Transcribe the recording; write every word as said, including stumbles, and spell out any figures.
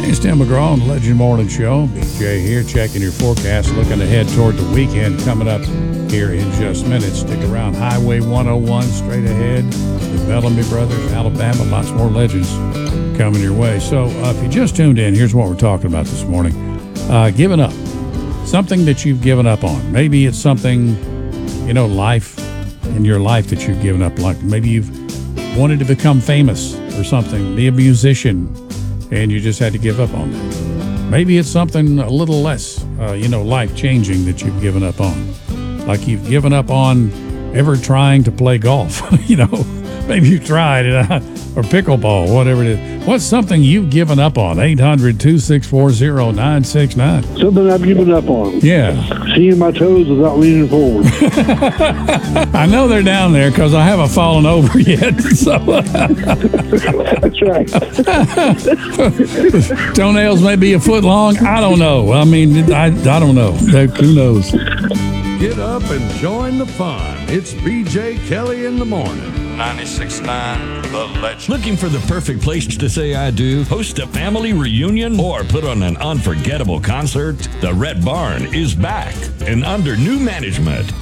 Hey, it's Tim McGraw on the Legend Morning Show. B J here, checking your forecast, looking ahead toward the weekend coming up here in just minutes. Stick around. Highway one oh one straight ahead. The Bellamy Brothers, Alabama, lots more legends coming your way. So uh, if you just tuned in, here's what we're talking about this morning. Uh, giving up. Something that you've given up on. Maybe it's something, you know, life in your life that you've given up. Like maybe you've wanted to become famous or something, be a musician, and you just had to give up on that. Maybe it's something a little less, uh, you know, life-changing that you've given up on. Like you've given up on ever trying to play golf, you know. Maybe you tried it, uh, or pickleball, whatever it is. What's something you've given up on? eight hundred, two six four, zero nine six nine. Something I've given up on. Yeah. Seeing my toes without leaning forward. I know they're down there because I haven't fallen over yet. So That's right. Toenails may be a foot long. I don't know. I mean, I, I don't know. Who knows? Get up and join the fun. It's B J Kelly in the morning. ninety-six point nine The Legend. Looking for the perfect place to say I do, host a family reunion, or put on an unforgettable concert? The Red Barn is back and under new management.